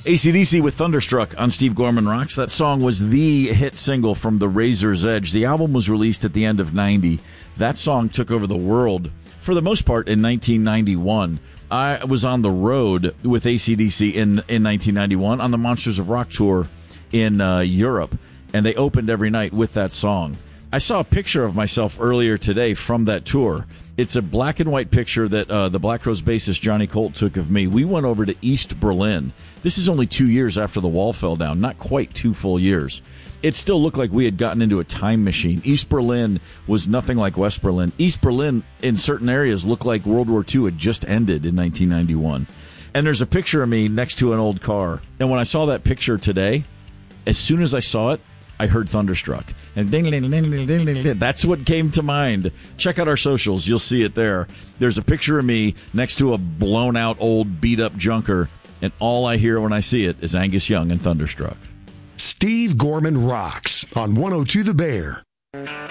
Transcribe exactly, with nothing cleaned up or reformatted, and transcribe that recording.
A C D C with Thunderstruck on Steve Gorman Rocks. That song was the hit single from The Razor's Edge. The album was released at the end of ninety. That song took over the world, for the most part, in nineteen ninety-one. I was on the road with A C D C in, in nineteen ninety-one on the Monsters of Rock tour in uh, Europe, and they opened every night with that song. I saw a picture of myself earlier today from that tour. It's a black and white picture that uh, the Black Crowes bassist Johnny Colt took of me. We went over to East Berlin. This is only two years after the wall fell down, not quite two full years. It still looked like we had gotten into a time machine. East Berlin was nothing like West Berlin. East Berlin, in certain areas, looked like World War Two had just ended in nineteen ninety-one. And there's a picture of me next to an old car. And when I saw that picture today, as soon as I saw it, I heard Thunderstruck. And ding, ding, ding, ding, ding, ding. That's what came to mind. Check out our socials. You'll see it there. There's a picture of me next to a blown-out, old, beat-up junker, and all I hear when I see it is Angus Young and Thunderstruck. Steve Gorman Rocks on one oh two The Bear.